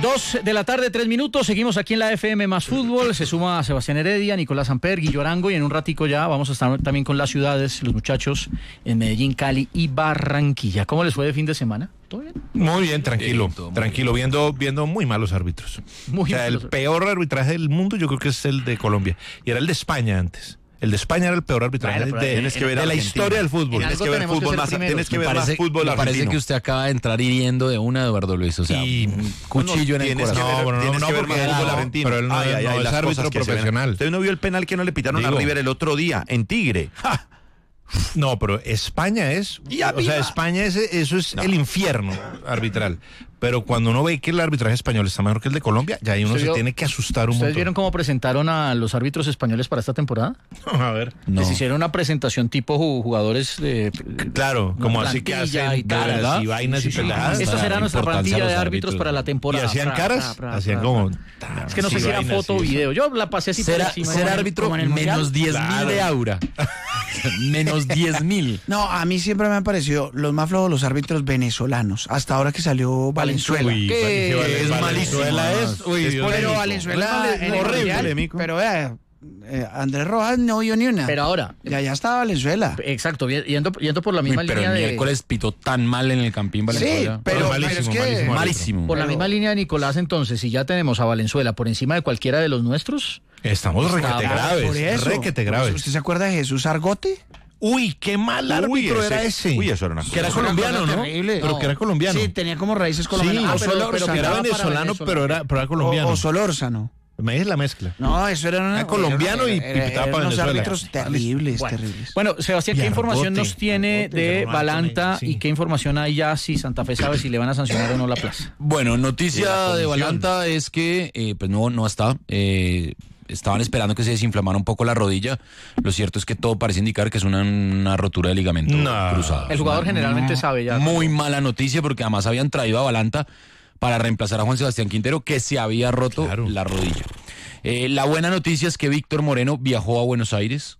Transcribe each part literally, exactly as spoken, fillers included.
Dos de la tarde, tres minutos, seguimos aquí en la F M Más Fútbol, se suma Sebastián Heredia, Nicolás Amper, Guillo Arango y en un ratico ya vamos a estar también con las ciudades, los muchachos en Medellín, Cali y Barranquilla. ¿Cómo les fue de fin de semana? ¿Todo bien? Muy bien, tranquilo, bien, muy tranquilo, bien. viendo viendo muy malos árbitros. Muy o sea, malos. El peor arbitraje del mundo yo creo que es el de Colombia y era el de España antes. El de España era el peor arbitraje bueno, de, tienes que ver de la historia del fútbol. Tienes que ver fútbol más, tienes que ver parece, más fútbol me argentino. Parece que usted acaba de entrar hiriendo de una, Eduardo Luis, o sea, y, un cuchillo no, en el corazón. Que ver, no, tienes no, que ver porque más no, fútbol argentino. Pero él no, ay, ay, ay, no es árbitro profesional. Usted no vio el penal que no le pitaron Digo, a River el otro día en Tigre. ¡Ja! No, pero España es, o sea, España es, eso es no. el infierno arbitral. Pero cuando uno ve que el arbitraje español está mejor que el de Colombia, ya ahí uno se vio, tiene que asustar un ¿Ustedes montón. vieron cómo presentaron a los árbitros españoles para esta temporada? A ver. No. Les hicieron una presentación tipo jugadores de... Claro, como así que hacen y caras ¿verdad? y vainas sí, sí, y peladas. Esta será nuestra plantilla de árbitros para la temporada. ¿Y hacían pra, caras? Pra, pra, hacían pra, como... Pra. Es que no sé si era foto o video. Yo la pasé así ser, por encima. Ser árbitro como en el menos diez mil claro. de aura. Menos diez mil. No, a mí siempre me han parecido los más flojos los árbitros venezolanos. Hasta ahora que salió Valenzuela. Uy, que es Valenzuela es, uy, es pero Valenzuela es horrible. Pero vea, eh, Andrés Rojas no vio ni una. Pero ahora. Ya, ya estaba Valenzuela. Exacto, yendo, yendo por la misma uy, línea pero de... el miércoles pitó tan mal en el Campín Valenzuela. Sí, pero, pero, malísimo, pero es que... malísimo, malísimo. Por pero, la misma línea de Nicolás, entonces, si ya tenemos a Valenzuela por encima de cualquiera de los nuestros... Estamos requete graves, por eso, requete graves. ¿Usted se acuerda de Jesús Argote? Uy, qué mal árbitro uy, ese, era ese. Uy, eso era una cosa. Que era colombiano, ¿no? Terrible. Pero no. que era colombiano. Sí, tenía como raíces colombianas. Sí, ah, o pero, Solórzano, pero que era venezolano, pero era, pero era colombiano. O, o Solórzano. Me es la mezcla. No, eso era, una, era colombiano era, y, era, y pitaba para unos Venezuela. árbitros terribles, bueno, terribles. Bueno, Sebastián, ¿qué y información Argote, nos tiene Argote, de Román, Balanta sí. y qué información hay ya si Santa Fe sabe si le van a sancionar o no la plaza? Bueno, noticia de, de Balanta es que eh, pues no, no está. Eh, estaban esperando que se desinflamara un poco la rodilla. Lo cierto es que todo parece indicar que es una, una rotura de ligamento no. cruzado. El jugador una, generalmente sabe ya. Muy mala noticia porque además habían traído a Balanta para reemplazar a Juan Sebastián Quintero, que se había roto claro. la rodilla. Eh, la buena noticia es que Víctor Moreno viajó a Buenos Aires,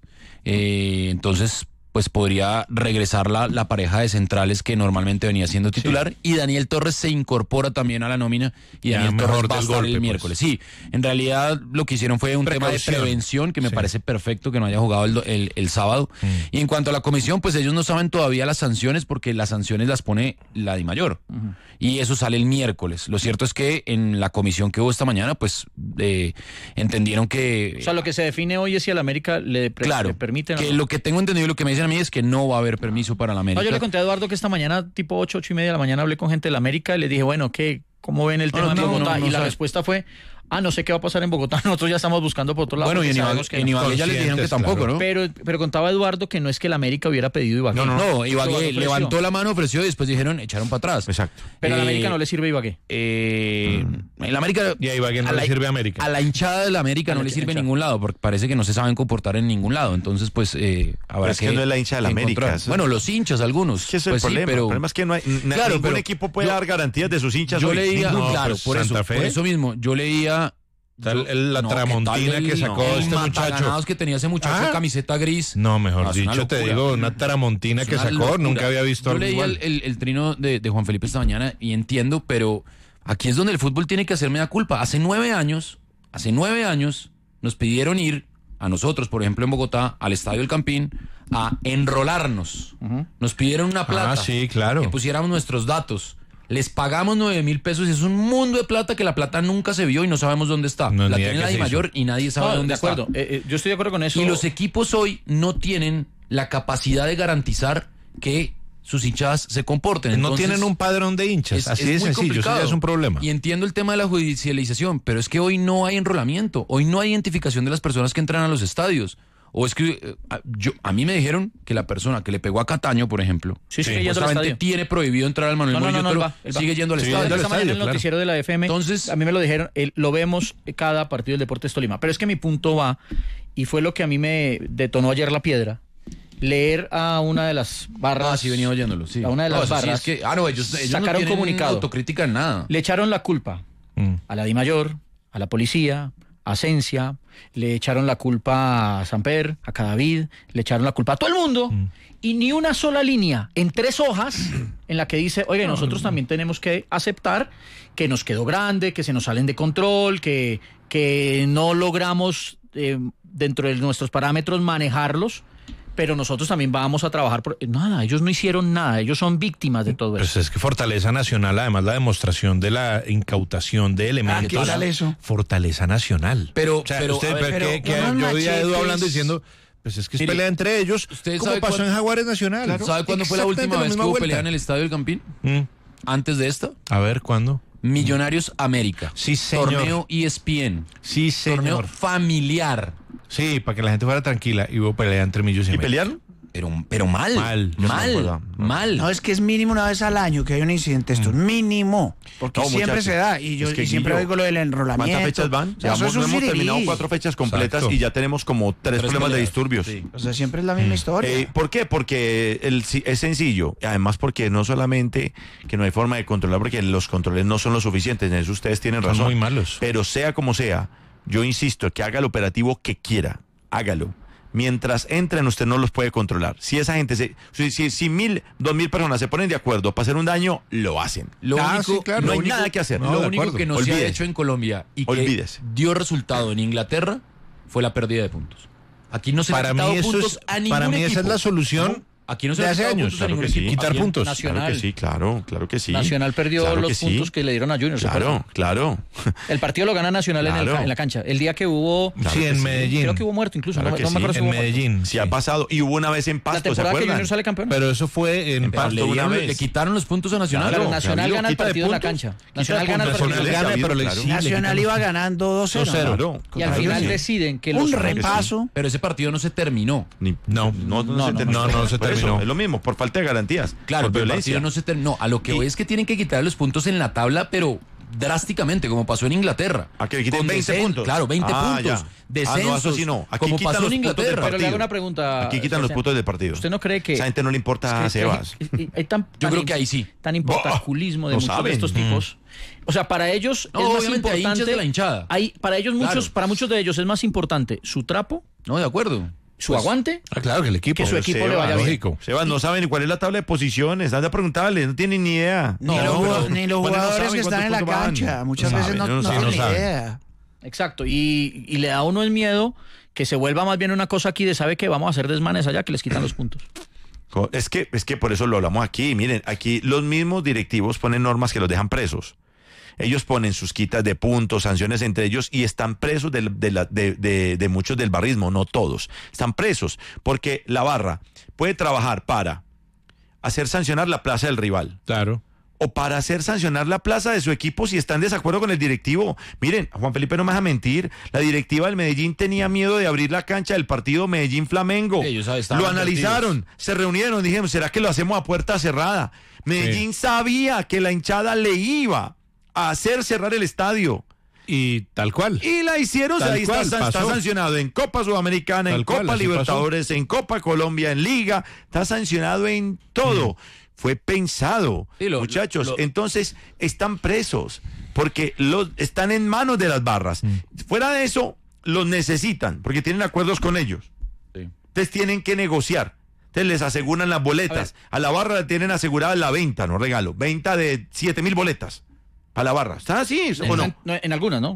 eh, entonces pues podría regresar la, la pareja de centrales que normalmente venía siendo titular, sí. y Daniel Torres se incorpora también a la nómina y ya, Daniel Torres va a estar golpe, el miércoles. Pues. Sí, en realidad lo que hicieron fue un Precaución. tema de prevención que me sí. parece perfecto que no haya jugado el, el, el sábado. Mm. Y en cuanto a la comisión, pues ellos no saben todavía las sanciones porque las sanciones las pone la DIMAYOR. Uh-huh. Y eso sale el miércoles. Lo cierto es que en la comisión que hubo esta mañana, pues eh, entendieron que... O sea, lo que se define hoy es si al América le, pre- claro, le permiten... que ¿no? lo que tengo entendido y lo que me dicen a mí es que no va a haber permiso para la América. No, yo le conté a Eduardo que esta mañana, tipo ocho, ocho y media de la mañana, hablé con gente de la América y le dije, bueno, ¿qué? ¿Cómo ven el tema no, no, de Bogotá? No, no, no, y la sabe. respuesta fue... Ah, no sé qué va a pasar en Bogotá, nosotros ya estamos buscando por otro lado. Bueno, y en Ibagué, en Ibagué ya les dijeron que tampoco, claro. ¿no? Pero, pero contaba Eduardo que no es que el América hubiera pedido Ibagué. No, no, no, Ibagué levantó la mano, ofreció y después dijeron, echaron para atrás. Exacto. Pero eh, a la América no le sirve Ibagué. Eh, mm. El América... Y a Ibagué no a le la, sirve a América. A la hinchada de la América no le sirve en ningún lado, porque parece que no se saben comportar en ningún lado. Entonces, pues, eh, habrá pero es que... que no es la hincha de la América. Eso... Bueno, los hinchas, algunos. Es que ese pues es el sí, problema. pero... El problema es que no hay... Claro, ningún pero equipo puede yo, dar garantías de sus hinchas. Yo hoy. leía... No, claro, pues, por eso, Santa Fe. por eso mismo, yo leía... Tal, el, la no, tramontina el, que sacó no, este el muchacho que tenía ese muchacho ¿Ah? de camiseta gris. No, mejor no, dicho, te digo, una tramontina que sacó, locura. Nunca había visto Yo algo leí igual. El, el, el trino de, de Juan Felipe esta mañana y entiendo, pero aquí es donde el fútbol tiene que hacerme la culpa. Hace nueve años, hace nueve años nos pidieron ir a nosotros, por ejemplo en Bogotá, al Estadio El Campín, a enrolarnos. Uh-huh. Nos pidieron una plata. Ah, sí, claro. Que pusiéramos nuestros datos. Les pagamos nueve mil pesos y es un mundo de plata que la plata nunca se vio y no sabemos dónde está. No, la tiene la DIMAYOR y nadie sabe no, dónde de acuerdo. está. Eh, eh, yo estoy de acuerdo con eso. Y los equipos hoy no tienen la capacidad de garantizar que sus hinchas se comporten. Entonces, no tienen un padrón de hinchas. Es, Así es de sencillo, complicado. Eso ya es un problema. Y entiendo el tema de la judicialización, pero es que hoy no hay enrolamiento. Hoy no hay identificación de las personas que entran a los estadios. O es que eh, yo, a mí me dijeron que la persona que le pegó a Cataño, por ejemplo, sí, sí, justamente tiene prohibido entrar al Manuel no, no, Murillo, no, no, pero él va, él sigue yendo al sí, estadio. Esta estadio, mañana en el claro. noticiero de la F M, entonces, a mí me lo dijeron, él, lo vemos cada partido del Deportes Tolima. Pero es que mi punto va, y fue lo que a mí me detonó ayer la piedra, leer a una de las barras. Ah, sí, venía oyéndolo, sí. A una de las no, barras. Sí, es que, ah, no, ellos, ellos sacaron no tienen comunicado. Autocrítica en nada. Le echaron la culpa mm. a la DIMAYOR, a la policía, a Cencia, le echaron la culpa a Samper, a Cadavid, le echaron la culpa a todo el mundo, mm. y ni una sola línea en tres hojas en la que dice, oye, nosotros también tenemos que aceptar que nos quedó grande, que se nos salen de control, que, que no logramos eh, dentro de nuestros parámetros manejarlos, pero nosotros también vamos a trabajar por... Nada, ellos no hicieron nada, ellos son víctimas de todo eso. Pues es que Fortaleza Nacional, además la demostración de la incautación de elementos... ¿Qué tal eso? Fortaleza Nacional. Pero, o sea, pero, usted, ver, pero que, que yo vi a Edu hablando diciendo... Pues es que es Mire, pelea entre ellos, como pasó cuándo, en Jaguares Nacional. Claro. ¿Sabe cuándo fue la última vez que hubo vuelta. pelea en el Estadio del Campín? Mm. ¿Antes de esta? A ver, ¿cuándo? Millonarios América. Sí, señor. Torneo E S P N. Sí, señor. Torneo familiar. Sí, para que la gente fuera tranquila. Y hubo pelea entre Millos y, ¿Y pelearon? Pero, pero mal, mal, mal, no mal. No, es que es mínimo una vez al año que hay un incidente esto, mm. mínimo, porque no, siempre muchachos, se da, y yo es que y siempre oigo lo del enrolamiento. ¿Cuántas fechas van? O sea, Llevamos, no hemos terminado cuatro fechas completas. Exacto. Y ya tenemos como tres, tres problemas peleas. de disturbios. Sí. O sea, siempre es la misma mm. historia. Eh, ¿Por qué? Porque el, es sencillo, además porque no solamente que no hay forma de controlar, porque los controles no son lo suficientes, en eso ustedes tienen razón. Son muy malos. Pero sea como sea, yo insisto, que haga el operativo que quiera, hágalo. Mientras entren, usted no los puede controlar. Si esa gente, se, si, si, si mil, dos mil personas se ponen de acuerdo para hacer un daño, lo hacen. Lo ah, único, sí, claro. No, no hay único, nada que hacer. No, lo único que no Olvídese. se ha hecho en Colombia y que Olvídese. dio resultado en Inglaterra fue la pérdida de puntos. Aquí no se para le ha mí eso puntos es, a ningún Para mí equipo. esa es la solución. ¿No? Aquí no se de le hace años, claro que sí. quitar puntos. Nacional. Claro que sí, claro, claro que sí. Nacional perdió claro los sí. puntos que le dieron a Junior. Claro, claro. El partido lo gana Nacional claro. en, el, en la cancha. El día que hubo... Claro sí, en sí. Medellín. Creo que hubo muerto incluso. Claro no, no sí. me acuerdo si en hubo Medellín. Sí, sí ha pasado. Y hubo una vez en Pasto, la temporada ¿se acuerdan? que Junior sale campeón. Pero eso fue en Pasto le, una le, vez. le quitaron los puntos a Nacional. Claro, Nacional gana el partido en la cancha. Nacional gana el partido. Pero Nacional iba ganando dos cero. Y al final deciden que un repaso. Pero ese partido no se terminó. No, no se terminó. Es lo mismo, por falta de garantías. Claro, pero el partido no se terminó. A lo que voy es que tienen que quitar los puntos en la tabla, pero drásticamente, como pasó en Inglaterra. ¿A que quiten veinte desen- puntos? Claro, veinte ah, puntos. Ya. Descensos, ah, no, eso sí no. Aquí como quitan pasó los en puntos del Inglaterra. Pero le hago una pregunta. Aquí quitan los puntos del partido. ¿Usted no cree que... Esa gente no le importa a es que Sebas. Hay, hay, hay tan, Yo tan creo que ahí sí. Tan importanculismo de no muchos saben. de estos tipos. Mm. O sea, para ellos No, es más obviamente hay hinchas importante... de la hinchada. Hay, para ellos muchos, Claro. para muchos de ellos es más importante su trapo, No, de acuerdo. su Pues, aguante, Ah, claro, que el equipo. que su equipo Sebas, le vaya bien. lógico. Sebas, no saben ni cuál es la tabla de posiciones. Anda a preguntarle, no tienen ni idea. Ni, No, los, pero- ni los bueno, no jugadores saben que están en la cuántos puntos cancha. van. Muchas No veces saben, no, no no saben, tienen no ni saben. idea. Exacto, y, y le da a uno el miedo que se vuelva más bien una cosa aquí de sabe que vamos a hacer desmanes allá que les quitan los puntos. Es que, es que por eso lo hablamos aquí. Miren, aquí los mismos directivos ponen normas que los dejan presos. Ellos ponen sus quitas de puntos, sanciones entre ellos y están presos de, de, la, de, de, de muchos del barrismo, no todos. Están presos porque la barra puede trabajar para hacer sancionar la plaza del rival. Claro. O para hacer sancionar la plaza de su equipo si está en desacuerdo con el directivo. Miren, Juan Felipe no me deja mentir, la directiva del Medellín tenía miedo de abrir la cancha del partido Medellín-Flamengo. Ellos estaban lo analizaron, advertidos. se reunieron, dijeron, ¿será que lo hacemos a puerta cerrada? Medellín Sí. sabía que la hinchada le iba a hacer cerrar el estadio. Y tal cual. Y la hicieron, Tal ahí está, cual, está pasó. sancionado en Copa Sudamericana, Tal en cual, Copa así Libertadores, en Copa Colombia, en Liga, está sancionado en todo. Mm. Fue pensado, Sí, lo- muchachos. lo- Entonces están presos porque los, están en manos de las barras. Mm. Fuera de eso, los necesitan porque tienen acuerdos con ellos. Sí. Entonces tienen que negociar. Entonces les aseguran las boletas. A, a la barra le tienen asegurada la venta, no regalo. Venta de siete mil boletas. A la barra. ¿Está así o no? En, no, en algunas, ¿no?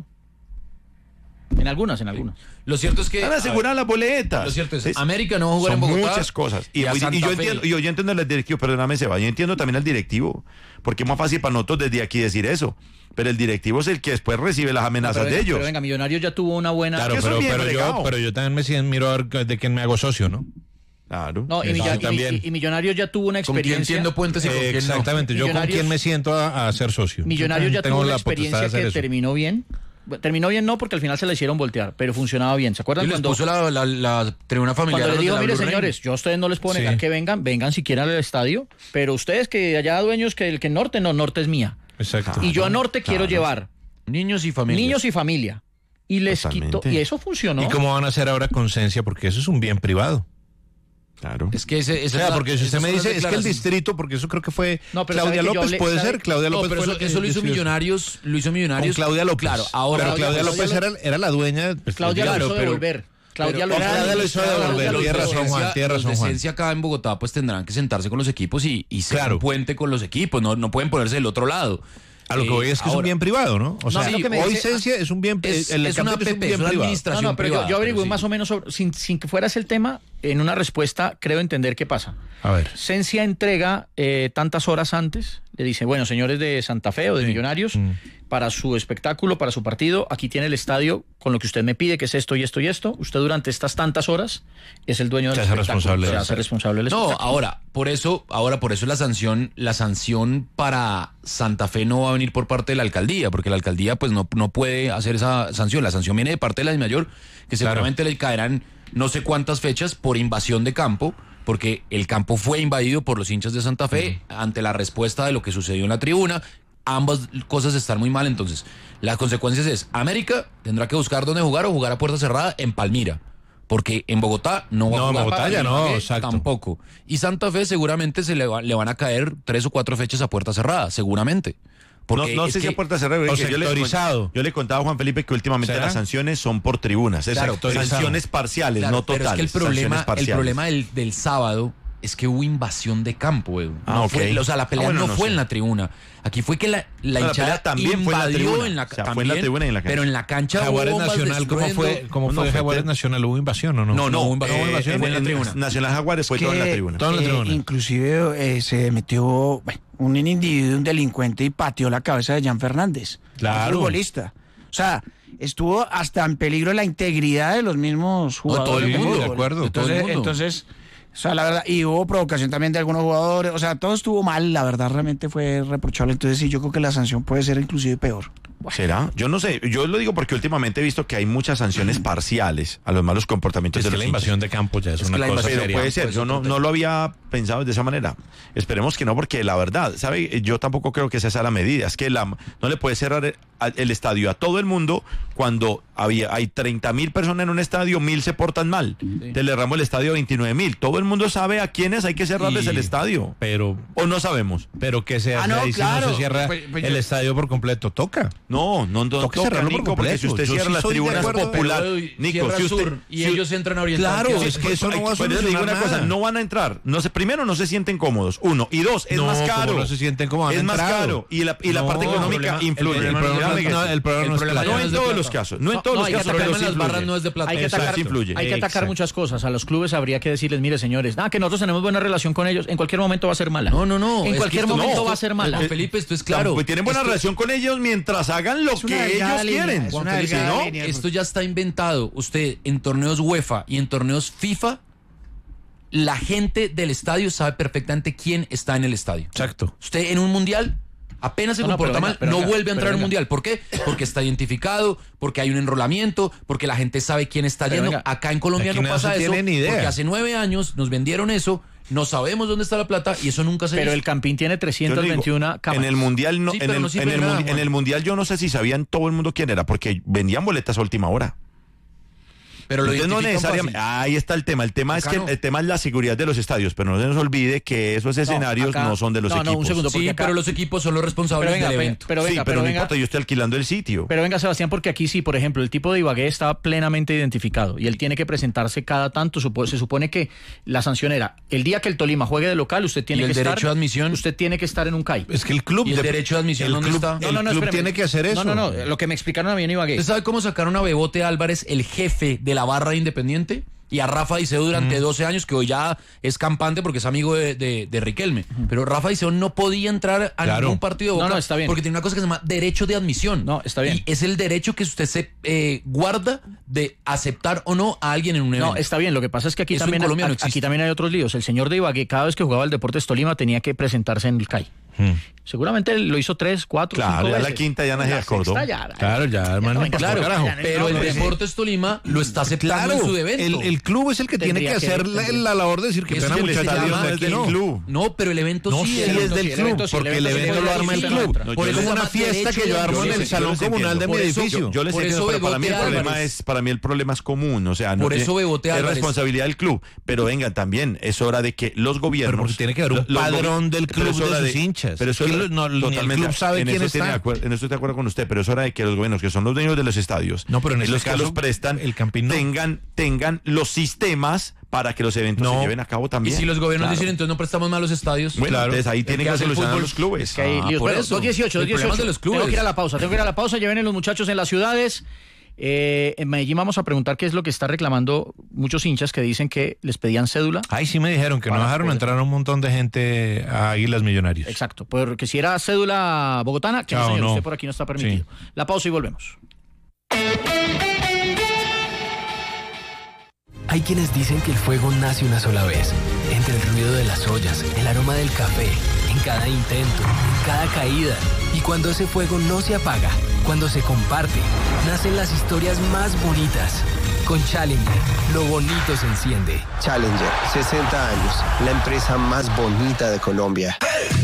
En algunas, en algunas. Lo cierto es que... Están aseguradas las boletas. Lo cierto es, Es- América no va a jugar Son en Bogotá. muchas cosas. Y, y a y Santa yo Fe. entiendo, y yo, yo entiendo al directivo, perdóname, Seba, yo entiendo también al directivo, porque es más fácil para nosotros desde aquí decir eso. Pero el directivo es el que después recibe las amenazas pero, de ellos. Pero venga, Millonarios ya tuvo una buena... Claro, que eso pero, es bien pero, yo, bregado. pero yo también me siento- miro a ver de quién me hago socio, ¿no? Claro. No, y, Eso Milla- sí, y- también. y- y Millonarios ya tuvo una ¿Con quién experiencia... tiendo puentes y con quién no? Exactamente, yo con Millonarios- quién me siento a, a ser socio. Millonarios Yo ya tengo tuvo una la potestad de experiencia hacer que eso. terminó bien. Terminó bien no, porque al final se la hicieron voltear, pero funcionaba bien. ¿Se acuerdan Y les cuando, puso la, la, la tribuna familiar. cuando les a los dijo, de la mire Blue Rain"? señores, yo a ustedes no les puedo negar Sí. que vengan, vengan siquiera al estadio, pero ustedes que allá dueños que el que norte, no, norte es mía. Exacto. Y yo a norte quiero claro. llevar Niños y familias. niños y familia. Y les Totalmente. quito, y eso funcionó. ¿Y cómo van a hacer ahora con Cencia? Porque eso es un bien privado. Claro. Es que ese, ese o sea, es la, porque si usted me dice, es que el distrito distrito, porque eso creo que fue no, Claudia López, hablé, puede ser, Claudia López. No, pero fue eso, eso lo hizo Millonarios, lo hizo Millonarios. Con Claudia López. Claro, ahora. Pero Claudia, Claudia López era, era la dueña. Pues, Claudia claro, lo hizo pero, devolver. Claudia pero, Claudia lo hizo devolver. Tierra razón, Juan, tierra razón, Juan. Juan. Los de acá en Bogotá pues tendrán que sentarse con los equipos y, y ser claro. un puente con los equipos, no, no pueden ponerse del otro lado. A lo que voy es que ahora, es un bien privado, ¿no? O sea, no, sí, que hoy Cencia es un bien es, el es una P P, es, un bien es una administración no, no, pero privada, yo, yo averigué sí. más o menos sobre, sin, sin que fuera ese el tema, en una respuesta creo entender qué pasa. A ver. Cencia entrega eh, tantas horas antes, le dice, bueno, señores de Santa Fe o de sí. Millonarios, mm. para su espectáculo, para su partido, aquí tiene el estadio con lo que usted me pide, que es esto y esto y esto. Usted durante estas tantas horas es el dueño del se espectáculo. Responsable se hace responsable del no, espectáculo. ahora, por eso, ahora por eso la sanción, la sanción para Santa Fe no va a venir por parte de la alcaldía, porque la alcaldía pues no, no puede hacer esa sanción. La sanción viene de parte de la DIMAYOR, que seguramente claro. le caerán no sé cuántas fechas por invasión de campo, porque el campo fue invadido por los hinchas de Santa Fe uh-huh. ante la respuesta de lo que sucedió en la tribuna. Ambas cosas están muy mal, entonces las consecuencias es América tendrá que buscar dónde jugar o jugar a puerta cerrada en Palmira, porque en Bogotá no va no, a jugar. En Bogotá ya no, exacto. Tampoco. Y Santa Fe seguramente se le, va, le van a caer tres o cuatro fechas a puerta cerrada, seguramente. Porque no, no sé si a puerta cerrada. O yo, le, yo le contaba a Juan Felipe que últimamente ¿será? Las sanciones son por tribunas. Es claro, sanciones parciales, claro, no totales. Pero es que el problema, el problema del, del sábado es que hubo invasión de campo, güey. No ah, okay. fue, o sea, la pelea ah, bueno, no, no fue sé. en la tribuna. Aquí fue que la, la no, hinchada la también invadió fue en la, o sea, también, fue en la tribuna y en la cancha. Pero en la cancha Jaguares hubo Nacional, ¿cómo fue? ¿Cómo fue Jaguares Nacional? ¿Hubo invasión o no? No, no, hubo eh, invasión, fue en la tribuna. Nacional Jaguares fue que, todo en la tribuna. Todo en la tribuna. Eh, inclusive eh, se metió bueno, un individuo, un delincuente y pateó la cabeza de Jan Fernández, claro. futbolista. O sea, estuvo hasta en peligro la integridad de los mismos jugadores. No, todo el mundo, de, de acuerdo. Entonces, todo el mundo. entonces o sea, la verdad, y hubo provocación también de algunos jugadores, o sea, todo estuvo mal, la verdad realmente fue reprochable, entonces sí, yo creo que la sanción puede ser inclusive peor. ¿Será? Yo no sé, yo lo digo porque últimamente he visto que hay muchas sanciones parciales a los malos comportamientos es de que los la invasión de campo ya es, es una cosa seria. Pero puede ser, yo no, no lo había pensado de esa manera. Esperemos que no, porque la verdad, ¿sabe? Yo tampoco creo que esa sea la medida. Es que la, no le puede cerrar el, el estadio a todo el mundo cuando había, hay treinta mil personas en un estadio, mil se portan mal. Sí. Te le ramo el estadio a veintinueve mil. Todo el mundo sabe a quiénes hay que cerrarles y, el estadio. Pero, ¿o no sabemos? Pero que se ah, no, ahí claro. si no se cierra pues, pues el yo... estadio por completo. Toca. No, no, no toca, cerrarlo Nico, por porque si usted yo cierra sí las tribunas populares, Nico, si usted, sur, y si ellos entran a orientar. Claro, es que eso no va a solucionar una nada. cosa, no van a entrar. No sé, primero no se sienten cómodos. Uno y dos, es no, más caro. No se sienten cómodos. Es más caro y la y la no, parte económica problema, influye. El, el, el, problema, no, el problema no es plata. No en todos los casos. No en todos los casos. Pero las barras no es de plata. Hay que atacar, hay que atacar muchas cosas. A los clubes habría que decirles, mire, señores, nada, que nosotros tenemos buena relación con ellos. En cualquier momento va a ser mala. No, no, no. En cualquier momento va a ser mala. Felipe, esto es claro. Pues tienen buena relación con ellos mientras hagan lo que ellos quieren. Esto ya está inventado. Usted en torneos UEFA y en torneos FIFA, la gente del estadio sabe perfectamente quién está en el estadio. Exacto. Usted en un mundial apenas se no, comporta no, mal, venga, no venga, vuelve a entrar al mundial. ¿Por qué? Porque está identificado, porque hay un enrolamiento, porque la gente sabe quién está pero yendo. Venga, acá en Colombia no pasa eso, porque hace nueve años nos vendieron eso. No sabemos dónde está la plata y eso nunca se Pero hizo. el Campín tiene trescientas veintiuna digo, cámaras. En el mundial no, sí, en, el, no en, el, nada, en el mundial yo no sé si sabían todo el mundo quién era, porque vendían boletas a última hora. Pero lo no necesariamente. Ahí está el tema. El tema acá es que no. el tema es la seguridad de los estadios, pero no se nos olvide que esos escenarios no, acá, no son de los no, equipos. No, un segundo, sí, acá, pero los equipos son los responsables venga, del pero, evento. Pero venga, sí, pero, pero no venga, importa, yo estoy alquilando el sitio. Pero venga, Sebastián, porque aquí sí, por ejemplo, el tipo de Ibagué está plenamente identificado y él tiene que presentarse cada tanto. Se supone que la sanción era el día que el Tolima juegue de local, usted tiene ¿Y el que derecho estar. De admisión? Usted tiene que estar en un C A I. Es que el club. ¿Y el de, derecho de admisión dónde club, está? El no, no, no, club tiene que hacer eso. No, no, no. Lo que me explicaron a mí en Ibagué. ¿Usted sabe cómo sacaron a Bebote Álvarez, el jefe de la barra de Independiente? Y a Rafa Diceo durante mm. doce años, que hoy ya es campante porque es amigo de, de, de Riquelme. Mm. Pero Rafa Diceo no podía entrar a claro. ningún partido de Boca no, no, está bien. porque tiene una cosa que se llama derecho de admisión. No, está bien. Y es el derecho que usted se eh, guarda de aceptar o no a alguien en un evento. No, está bien. Lo que pasa es que aquí, también, no aquí también hay otros líos. El señor de Ibagué, cada vez que jugaba el Deportes Tolima, tenía que presentarse en el C A I. Hmm. Seguramente lo hizo tres, cuatro, Claro, cinco ya veces. la quinta ya no se La acordó. sexta ya- Claro, ya, hermano. venga, Claro, carajo. pero el No, pues, Deportes Tolima lo está aceptando Claro, en su evento. el, el club es el que tiene que Tendría que- hacer la, tendría. la labor de decir que Eso pena que el muchachos, estadio de no es aquí del no. club. No, pero el evento No, sí. sí el es evento del sí, el club, evento sí, el porque el evento sí evento puede lo arma el ser club. otra. No, Por yo eso les- es una más fiesta derecho que yo de armo en yo el les- salón yo les comunal de entiendo. mi Por eso edificio. yo- Yo les Por entiendo, eso pero para mí el Bebote problema Álvarez. es, para mí el problema es común, o sea, no Por tiene- eso Bebote es Álvarez. responsabilidad del club, pero venga, también es hora de que los gobiernos, Pero porque tiene que haber un lo- los padrón gobi- del pero club es hora de sus hinchas. Pero eso Es es que no, ni el totalmente, club sabe en quién eso tiene está. acuer- en eso estoy de acuerdo con usted, pero es hora de que los gobiernos, que son los dueños de los estadios, No, pero en y este los que caso, los prestan, el Campín no. tengan tengan los sistemas para que los eventos No. se lleven a cabo Y también. si los gobiernos Claro. dicen entonces no prestamos más los estadios. Bueno, Claro. entonces ahí El tienen que que hace el solucionar fútbol, los clubes. Que hay Ah, líos. por Bueno, eso. dos dieciocho, dos El problema dieciocho. es de los clubes. Tengo que ir a la pausa, tengo que ir a la pausa. Lleven los muchachos en las ciudades. Eh, en Medellín vamos a preguntar qué es lo que está reclamando muchos hinchas que dicen que les pedían cédula. Ahí sí me dijeron que no Para dejaron poder- entrar a un montón de gente a Águilas Millonarios. Exacto, porque si era cédula bogotana, que no, Chao, señor, no. usted por aquí no está permitido. La pausa y volvemos. Hay quienes dicen que el fuego nace una sola vez, entre el ruido de las ollas, el aroma del café, en cada intento, en cada caída. Y cuando ese fuego no se apaga, cuando se comparte, nacen las historias más bonitas. Con Challenger, lo bonito se enciende. Challenger, sesenta años, la empresa más bonita de Colombia.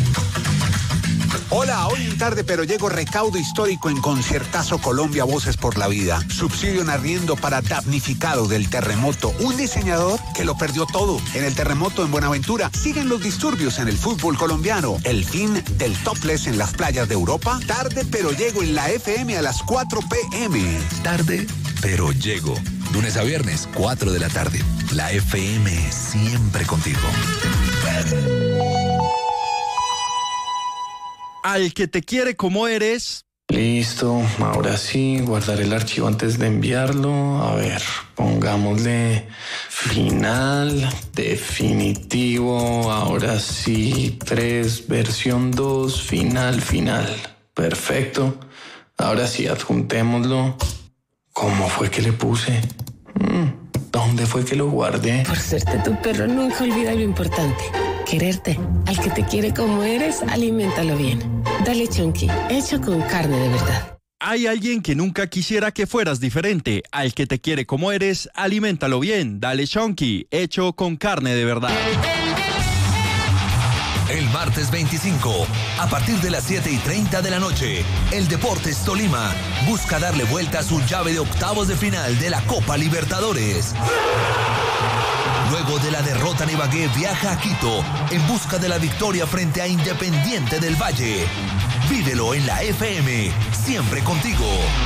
Hola, hoy en tarde pero llego recaudo histórico en Conciertazo Colombia Voces por la Vida. Subsidio en arriendo para damnificado del terremoto. Un diseñador que lo perdió todo. En el terremoto en Buenaventura siguen los disturbios en el fútbol colombiano. El fin del topless en las playas de Europa. Tarde pero llego en la F M a las cuatro p m Tarde, pero llego. Lunes a viernes, cuatro de la tarde. La F M siempre contigo. Al que te quiere como eres. Listo, ahora sí, guardar el archivo antes de enviarlo. A ver, pongámosle final, definitivo, ahora sí, tres, versión dos, final, final. Perfecto. Ahora sí, adjuntémoslo. ¿Cómo fue que le puse? ¿Dónde fue que lo guardé? Por serte tu perro, nunca olvida lo importante. Quererte. Al que te quiere como eres, aliméntalo bien. Dale Chunky, hecho con carne de verdad. Hay alguien que nunca quisiera que fueras diferente. Al que te quiere como eres, aliméntalo bien. Dale Chunky, hecho con carne de verdad. El martes veinticinco, a partir de las siete y treinta de la noche, el Deportes Tolima busca darle vuelta a su llave de octavos de final de la Copa Libertadores. Luego de la derrota en Ibagué, viaja a Quito en busca de la victoria frente a Independiente del Valle. Vívelo en la F M, siempre contigo.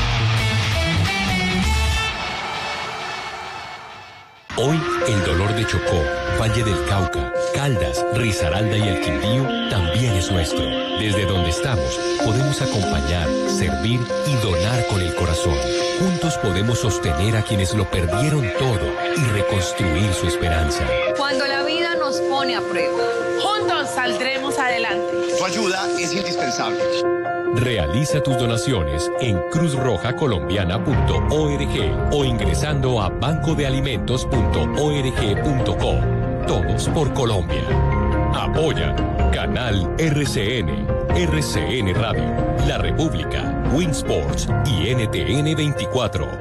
Hoy el dolor de Chocó, Valle del Cauca, Caldas, Risaralda y el Quindío también es nuestro. Desde donde estamos, podemos acompañar, servir y donar con el corazón. Juntos podemos sostener a quienes lo perdieron todo y reconstruir su esperanza. Cuando la vida nos pone a prueba, juntos saldremos adelante. Tu ayuda es indispensable. Realiza tus donaciones en cruz roja colombiana punto org o ingresando a banco de alimentos punto org punto co. Todos por Colombia. Apoya Canal R C N, R C N Radio, La República, Winsports y N T N veinticuatro.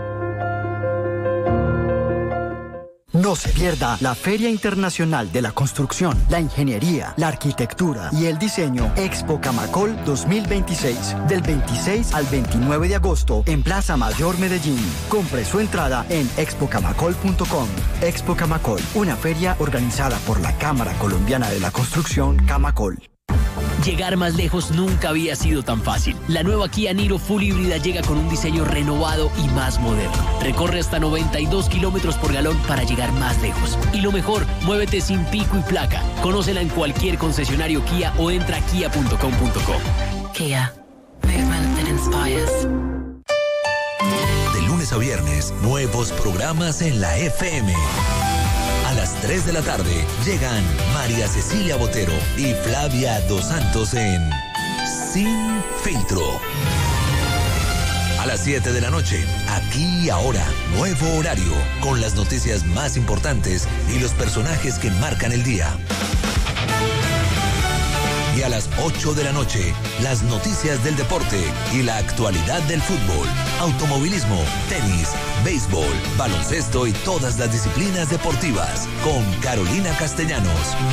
No se pierda la Feria Internacional de la Construcción, la Ingeniería, la Arquitectura y el Diseño Expo Camacol dos mil veintiséis, del veintiséis al veintinueve de agosto en Plaza Mayor Medellín. Compre su entrada en expo camacol punto com. Expo Camacol, una feria organizada por la Cámara Colombiana de la Construcción, Camacol. Llegar más lejos nunca había sido tan fácil. La nueva Kia Niro Full híbrida llega con un diseño renovado y más moderno. Recorre hasta noventa y dos kilómetros por galón para llegar más lejos. Y lo mejor, muévete sin pico y placa. Conócela en cualquier concesionario Kia o entra a kia punto com punto co. Kia. Movement that inspires. De lunes a viernes, nuevos programas en la F M. A las tres de la tarde llegan María Cecilia Botero y Flavia Dos Santos en Sin Filtro. A las siete de la noche, aquí y ahora, nuevo horario, con las noticias más importantes y los personajes que marcan el día. Y a las ocho de la noche, las noticias del deporte y la actualidad del fútbol, automovilismo, tenis, béisbol, baloncesto y todas las disciplinas deportivas con Carolina Castellanos.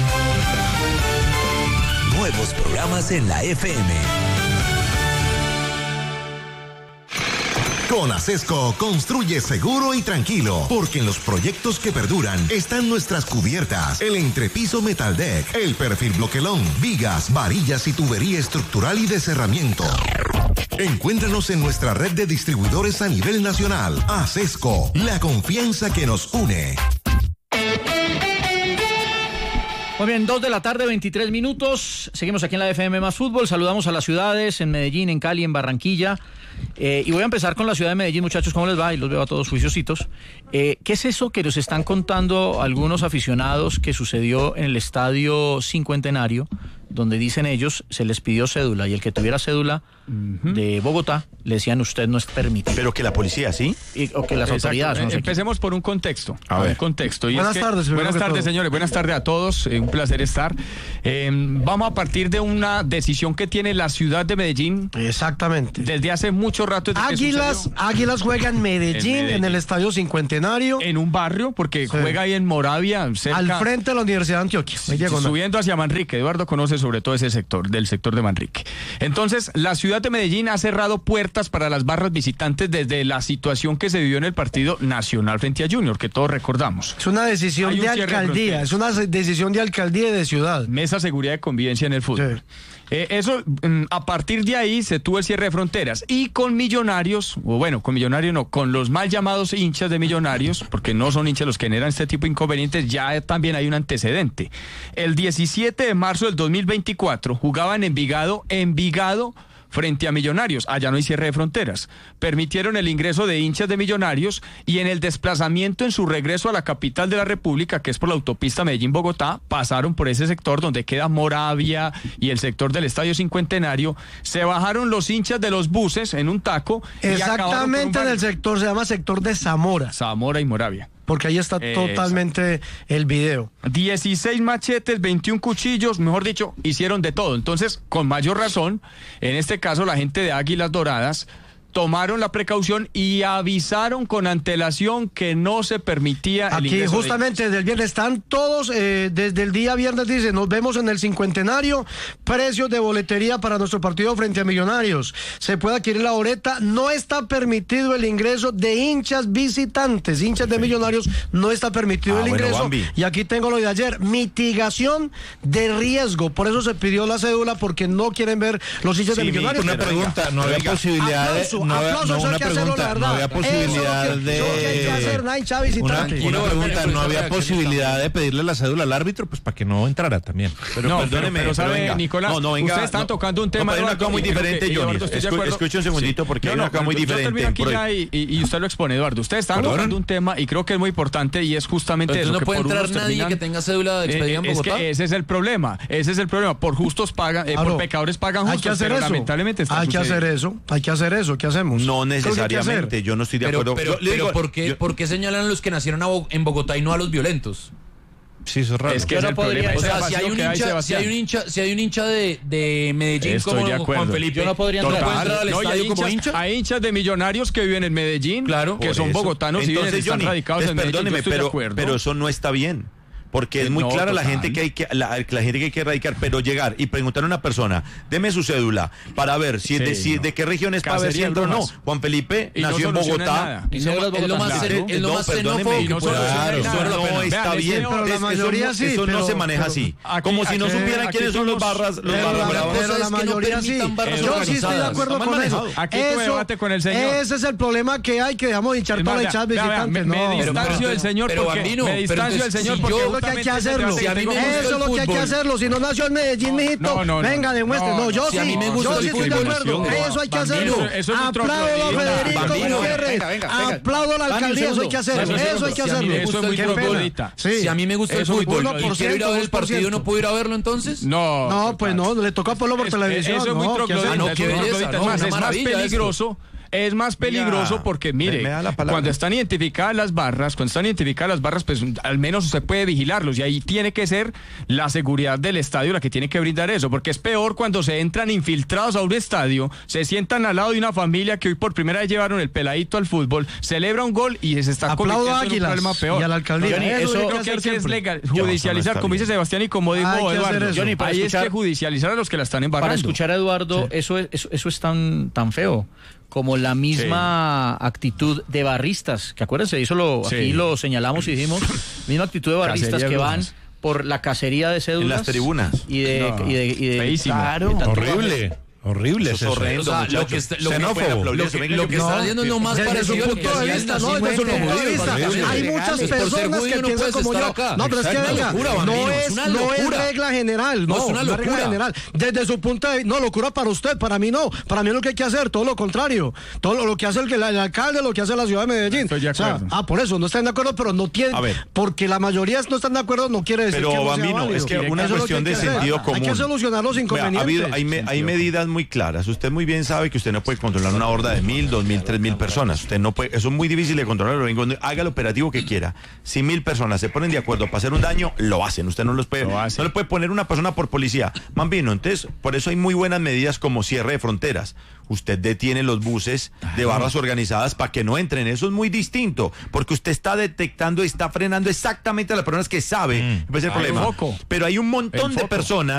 Nuevos programas en la F M. Con Acesco construye seguro y tranquilo, porque en los proyectos que perduran están nuestras cubiertas, el entrepiso metal deck, el perfil bloquelón, vigas, varillas y tubería estructural y de cerramiento. Encuéntranos en nuestra red de distribuidores a nivel nacional. Acesco, la confianza que nos une. Muy bien, dos de la tarde, veintitrés minutos. Seguimos aquí en la F M Más Fútbol. Saludamos a las ciudades, en Medellín, en Cali, en Barranquilla. Eh, y voy a empezar con la ciudad de Medellín, muchachos, ¿cómo les va? Y los veo a todos juiciositos. Eh, ¿Qué es eso que nos están contando algunos aficionados que sucedió en el Estadio Cincuentenario, donde dicen ellos, se les pidió cédula y el que tuviera cédula uh-huh. de Bogotá, le decían usted no es permitido? Pero que la policía, ¿sí? Y, o que las Exacto. autoridades. No sé Empecemos qué. por un contexto. A ver. Un contexto. Y buenas es que, tardes. Buenas tardes, señores. Buenas tardes a todos. Eh, un placer estar. Eh, vamos a partir de una decisión que tiene la ciudad de Medellín. Exactamente. Desde hace mucho rato. Águilas, Águilas juega en Medellín, en Medellín, en el Estadio Cincuentenario. En un barrio, porque sí. juega ahí en Moravia, cerca, al frente de la Universidad de Antioquia. Sí, subiendo hacia Manrique. Eduardo conoce sobre todo ese sector, del sector de Manrique. Entonces, la ciudad de Medellín ha cerrado puertas para las barras visitantes desde la situación que se vivió en el partido Nacional frente a Junior, que todos recordamos. Es una decisión de alcaldía, es una decisión de alcaldía y de ciudad. Mesa Seguridad y Convivencia en el fútbol. Sí. Eh, eso, a partir de ahí se tuvo el cierre de fronteras y con Millonarios, o bueno, con Millonarios no, con los mal llamados hinchas de Millonarios, porque no son hinchas los que generan este tipo de inconvenientes, ya también hay un antecedente. El diecisiete de marzo del dos mil veinticuatro jugaban en Envigado, Envigado frente a Millonarios. Allá no hay cierre de fronteras. Permitieron el ingreso de hinchas de Millonarios y en el desplazamiento en su regreso a la capital de la República, que es por la autopista Medellín-Bogotá, pasaron por ese sector donde queda Moravia y el sector del Estadio Cincuentenario. Se bajaron los hinchas de los buses en un taco. Exactamente en el sector, se llama sector de Zamora. Zamora y Moravia. Porque ahí está eh, totalmente exacto. el video. dieciséis machetes, veintiún cuchillos, mejor dicho, hicieron de todo. Entonces, con mayor razón, en este caso la gente de Águilas Doradas tomaron la precaución y avisaron con antelación que no se permitía el Aquí ingreso justamente de... desde el viernes están todos, eh, desde el día viernes dice, nos vemos en el Cincuentenario, precios de boletería para nuestro partido frente a Millonarios, se puede adquirir la boleta, no está permitido el ingreso de hinchas visitantes, hinchas de Millonarios, no está permitido ah, el bueno, ingreso, Bambi. Y aquí tengo lo de ayer, mitigación de riesgo, por eso se pidió la cédula, porque no quieren ver los hinchas sí, de Millonarios. Una pregunta, no había posibilidad de... No, aplausos, no, una pregunta, hacerlo, no había posibilidad que, de hacer, una, una pregunta, no había posibilidad de pedirle la cédula al árbitro, pues para que no entrara también. Pero no, perdóneme, pero, pero sabe, pero Nicolás, no, no, venga, ustedes están no, tocando un tema no, de una cosa muy diferente, Johnny. Escuche un segundito, porque hay una cosa muy diferente. Yo termino aquí ya y, y usted lo expone, Eduardo. Ustedes están tocando un tema y creo que es muy importante y es justamente eso. No puede entrar nadie que tenga cédula de expedida en Bogotá. Es que ese es el problema, ese es el problema. Por justos pagan, por pecadores pagan justos, pero lamentablemente está sucediendo. Hay que hacer eso, hay que hacer eso, ¿qué hacemos? No necesariamente, yo no estoy de acuerdo. Pero, pero, pero ¿por, qué, yo, ¿por qué señalan a los que nacieron a Bo- en Bogotá y no a los violentos? Sí, eso es raro. Es que es el problema. O sea, si hay, un hincha, si hay un hincha, si hay un hincha de, de Medellín Estoy como de Juan Felipe, yo no podría entrar, entrar, entrar al no, estadio hinchas, como hincha. Hay hinchas de Millonarios que viven en Medellín, claro, que son eso. bogotanos y viven, están radicados en Medellín. Perdóneme, pero, pero eso no está bien. Porque es muy no, clara total. la gente que hay que la, la gente que hay que erradicar, pero llegar y preguntar a una persona, deme su cédula para ver si, sí, de, si no. de qué región es, para ver si entra o no. Juan Felipe y nació no en Bogotá. Y no, es lo más xenófobo. No está bien, pero la mayoría sí. Eso no se maneja así. Como si no supieran quiénes son los barras, los barras bravos. Pero la mayoría sí. Yo sí estoy de acuerdo con eso. Ese es el problema que hay, que dejamos de hinchar para hinchar visitantes. Me distancio del señor porque me distancio del señor porque que hay que hacerlo. Si a mí me gusta eso es lo que hay que hacerlo. Si no nació en Medellín, mijito, no, no, no, venga, demuestre. No, no, yo si sí, a mí me gusta yo sí estoy de acuerdo. Eso hay que hacerlo. Aplaudo a Federico Gutiérrez. Aplaudo a la alcaldía. Eso hay que hacerlo. Eso hay que hacerlo. Eso es muy troglodita. Si a mí me gusta el fútbol y quiero ir a ver el partido, ¿no puedo ir a verlo entonces? No. No, pues no, le toca verlo por televisión. Eso es muy troglodita. Es más peligroso. es más peligroso Mira, porque, mire, me, me da la palabra. cuando están identificadas las barras, cuando están identificadas las barras, pues al menos usted puede vigilarlos y ahí tiene que ser la seguridad del estadio la que tiene que brindar eso, porque es peor cuando se entran infiltrados a un estadio, se sientan al lado de una familia que hoy por primera vez llevaron el peladito al fútbol, celebra un gol y se está Aplaudo convirtiendo a en un Águilas problema peor. y a la alcaldía. Johnny, Eso eso hay que creo que hacer hay que siempre. legal- Yo, judicializar, no, no como dice Sebastián y como dijo Hay que hacer Eduardo. eso. Johnny, para Ahí escuchar- es que judicializar a los que la están embarrando. Para escuchar a Eduardo, eso, es, eso, eso es tan, tan feo como la misma actitud de barristas, que acuérdense, eso lo, Sí. aquí lo señalamos y dijimos, misma actitud de barristas Cacería de que van brujas. por la cacería de cédulas. En las tribunas. Y de... No, y de, y de feísimo. Claro. de tanto Horrible. Horrible Eso es es eso. horrendo, O sea, lo muchachos. que está- lo que- Xenófobo. lo que, lo que está haciendo es lo más Desde su parecido a lo que punto de hacían vista, los no, desde su cincuenta punto de judíos. vista. Horrible. Hay muchas Pues por ser personas judío que no piensan puedes como estar yo. acá. No, pero es que Exacto. venga, Locura, no Bambino, es, es una no es locura. regla general, No, no, es una no es regla locura. general. Desde su punto de vista, no, locura para usted, para mí no. Para mí es lo que hay que hacer, todo lo contrario. Todo lo, lo que hace el, que- el alcalde, lo que hace la ciudad de Medellín. Estoy de O sea, acuerdo. ah, por eso, no están de acuerdo, pero no tienen, A ver. porque la mayoría no están de acuerdo, no quiere decir Pero, que no sea Bambino, válido. es que una Eso es lo cuestión que hay de que hacer. sentido común. Hay que solucionar los Vea, ha inconvenientes. habido- hay, me- hay medidas muy claras. Usted muy bien sabe que usted no puede controlar una horda de mil, dos mil, tres mil personas. Usted no puede, eso es muy difícil de controlar. Haga el operativo que quiera. Si mil personas se ponen de acuerdo para hacer un daño, lo hacen. Usted no los puede, Lo hace. no le puede poner una persona por policía. Bambino, entonces, por eso hay muy buenas medidas como cierre de fronteras. Usted detiene los buses de barras organizadas para que no entren. Eso es muy distinto, porque usted está detectando y está frenando exactamente a las personas que saben. Mm. Ese es el Ah, el problema. foco. Pero hay un montón El de foco. personas